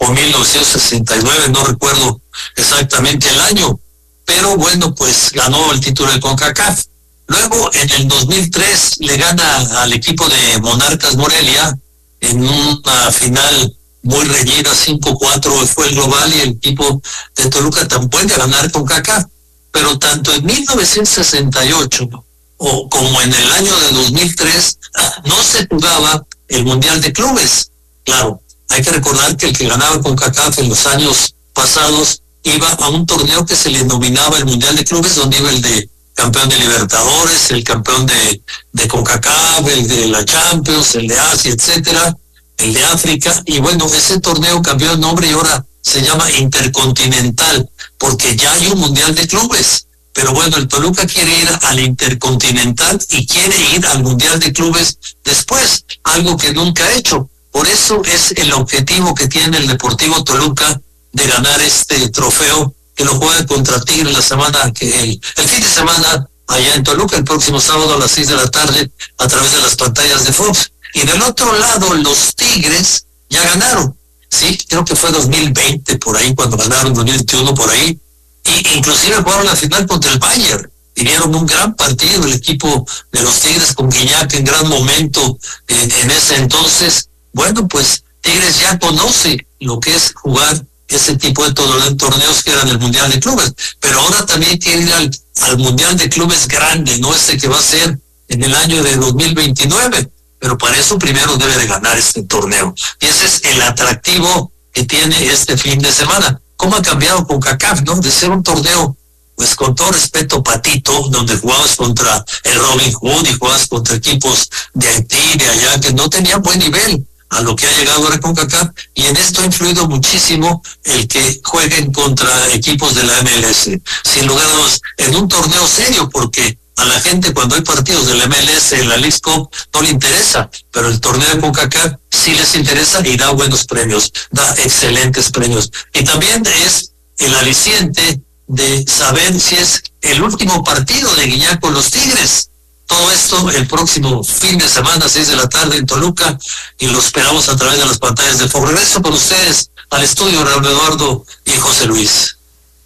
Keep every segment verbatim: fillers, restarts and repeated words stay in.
o mil novecientos sesenta y nueve, no recuerdo exactamente el año, pero bueno, pues ganó el título de CONCACAF. Luego, en el dos mil tres, le gana al equipo de Monarcas Morelia en una final muy reñida, cinco cuatro fue el global, y el equipo de Toluca también puede ganar CONCACAF. Pero tanto en mil novecientos sesenta y ocho o como en el año de dos mil tres no se jugaba el Mundial de Clubes. Claro, hay que recordar que el que ganaba CONCACAF en los años pasados iba a un torneo que se le denominaba el Mundial de Clubes, donde iba el de campeón de Libertadores, el campeón de, de CONCACAF, el de la Champions, el de Asia, etcétera, el de África, y bueno, ese torneo cambió de nombre y ahora se llama Intercontinental, porque ya hay un Mundial de Clubes. Pero bueno, el Toluca quiere ir al Intercontinental y quiere ir al Mundial de Clubes después, algo que nunca ha hecho. Por eso es el objetivo que tiene el Deportivo Toluca de ganar este trofeo, que lo juega contra Tigres la semana, que el, el fin de semana allá en Toluca, el próximo sábado a las seis de la tarde, a través de las pantallas de Fox. Y del otro lado, los Tigres ya ganaron. Sí, creo que fue dos mil veinte por ahí, cuando ganaron, dos mil veintiuno por ahí, y inclusive jugaron la final contra el Bayern, y dieron un gran partido el equipo de los Tigres con Guiñac en gran momento en, en ese entonces. Bueno, pues Tigres ya conoce lo que es jugar ese tipo de torneos que eran el Mundial de Clubes, pero ahora también quiere ir al, al Mundial de Clubes grande, no ese que va a ser en el año de dos mil veintinueve. Pero para eso primero debe de ganar este torneo. Y ese es el atractivo que tiene este fin de semana. ¿Cómo ha cambiado CONCACAF, no? De ser un torneo, pues con todo respeto, patito, donde jugabas contra el Robin Hood y jugabas contra equipos de Haití, de allá, que no tenían buen nivel, a lo que ha llegado ahora CONCACAF. Y en esto ha influido muchísimo el que jueguen contra equipos de la M L S. Sin lugar a dudas, en un torneo serio, porque a la gente cuando hay partidos de la M L S en la Leagues Cup no le interesa, pero el torneo de CONCACAF sí les interesa y da buenos premios, da excelentes premios. Y también es el aliciente de saber si es el último partido de Guiñac con los Tigres. Todo esto el próximo fin de semana, seis de la tarde en Toluca, y lo esperamos a través de las pantallas de Fox. Regreso con ustedes al estudio, Raúl Eduardo y José Luis.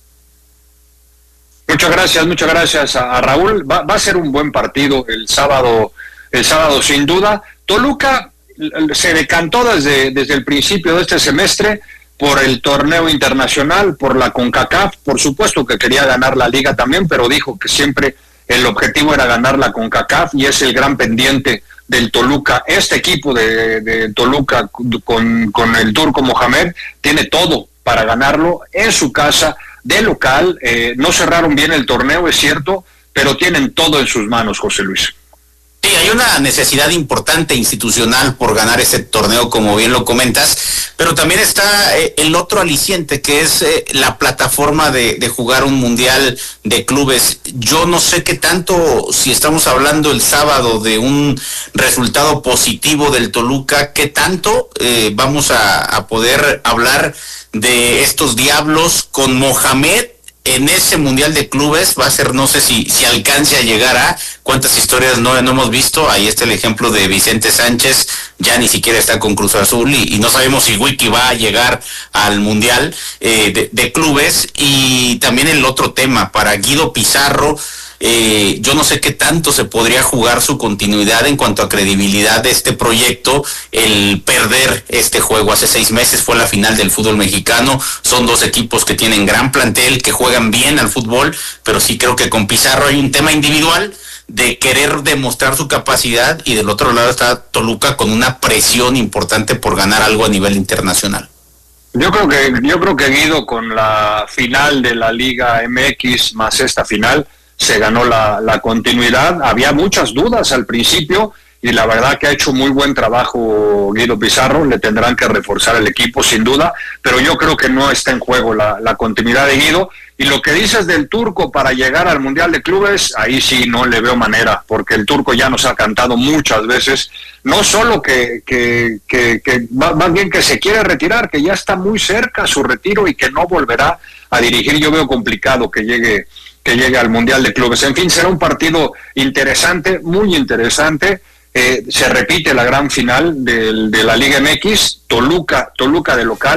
Muchas gracias, muchas gracias a, a Raúl. Va, va a ser un buen partido el sábado, el sábado sin duda. Toluca se decantó desde, desde el principio de este semestre por el torneo internacional, por la CONCACAF. Por supuesto que quería ganar la liga también, pero dijo que siempre el objetivo era ganar la CONCACAF, y es el gran pendiente del Toluca. Este equipo de, de Toluca con, con el Turco Mohamed tiene todo para ganarlo en su casa, de local. Eh, no cerraron bien el torneo, es cierto, pero tienen todo en sus manos, José Luis. Sí, hay una necesidad importante institucional por ganar ese torneo, como bien lo comentas, pero también está eh, el otro aliciente, que es eh, la plataforma de, de jugar un mundial de clubes. Yo no sé qué tanto, si estamos hablando el sábado de un resultado positivo del Toluca, qué tanto eh, vamos a, a poder hablar de estos diablos con Mohamed en ese mundial de clubes. Va a ser, no sé si, si alcance a llegar a cuántas historias no, no hemos visto. Ahí está el ejemplo de Vicente Sánchez, ya ni siquiera está con Cruz Azul, y, y no sabemos si Wiki va a llegar al mundial eh, de, de clubes. Y también el otro tema, para Guido Pizarro, Eh, yo no sé qué tanto se podría jugar su continuidad en cuanto a credibilidad de este proyecto, el perder este juego. Hace seis meses fue la final del fútbol mexicano, son dos equipos que tienen gran plantel, que juegan bien al fútbol, pero sí creo que con Pizarro hay un tema individual de querer demostrar su capacidad, y del otro lado está Toluca con una presión importante por ganar algo a nivel internacional. Yo creo que, yo creo que Guido, con la final de la Liga M X más esta final, se ganó la, la continuidad. Había muchas dudas al principio, y la verdad que ha hecho muy buen trabajo Guido Pizarro. Le tendrán que reforzar el equipo sin duda, pero yo creo que no está en juego la, la continuidad de Guido. Y lo que dices del Turco para llegar al Mundial de Clubes, ahí sí no le veo manera, porque el Turco ya nos ha cantado muchas veces, no solo que, que, que, que más bien que se quiere retirar, que ya está muy cerca su retiro y que no volverá a dirigir. Yo veo complicado que llegue que llegue al Mundial de Clubes. En fin, será un partido interesante, muy interesante. Eh, se repite la gran final del, de la Liga M X, Toluca, Toluca de local.